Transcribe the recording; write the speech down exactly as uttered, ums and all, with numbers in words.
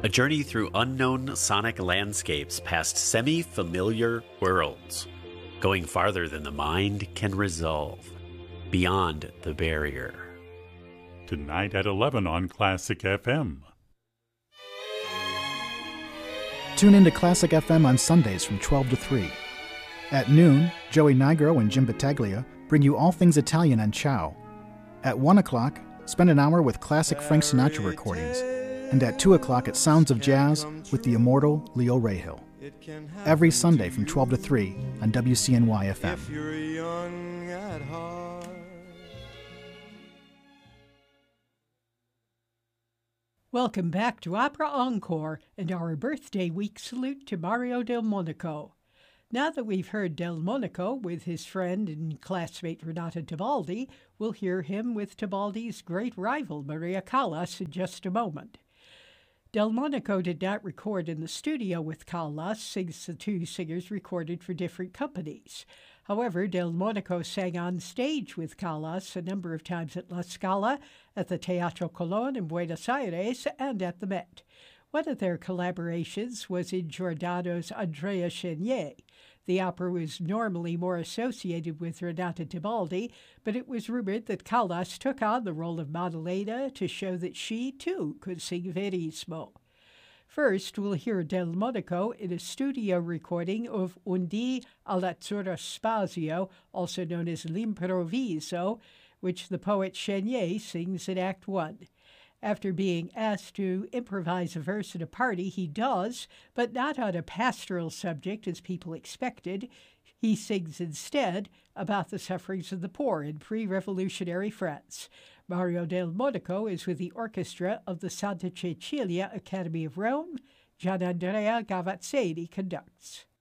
A journey through unknown sonic landscapes past semi-familiar worlds, going farther than the mind can resolve, beyond the barrier. Tonight at eleven on Classic F M. Tune in to Classic F M on Sundays from twelve to three. At noon, Joey Nigro and Jim Battaglia bring you all things Italian on Ciao. At one o'clock, spend an hour with classic Frank Sinatra recordings. And at two o'clock at Sounds of Jazz with the immortal Leo Rahill. Every Sunday from twelve to three on W C N Y F M. If you're young at heart. Welcome back to Opera Encore and our birthday week salute to Mario Delmonico. Now that we've heard Delmonico with his friend and classmate Renata Tebaldi, we'll hear him with Tebaldi's great rival Maria Callas in just a moment. Delmonico did not record in the studio with Callas since the two singers recorded for different companies. However, Delmonico sang on stage with Callas a number of times at La Scala, at the Teatro Colón in Buenos Aires, and at the Met. One of their collaborations was in Giordano's Andrea Chenier. The opera was normally more associated with Renata Tebaldi, but it was rumored that Callas took on the role of Maddalena to show that she, too, could sing Verismo. First, we'll hear Delmonico in a studio recording of Un dì all'azzurro spazio, also known as L'Improviso, which the poet Chenier sings in Act One. After being asked to improvise a verse at a party, he does, but not on a pastoral subject as people expected. He sings instead about the sufferings of the poor in pre-revolutionary France. Mario Delmonico is with the orchestra of the Santa Cecilia Academy of Rome. Gianandrea Gavazzini conducts.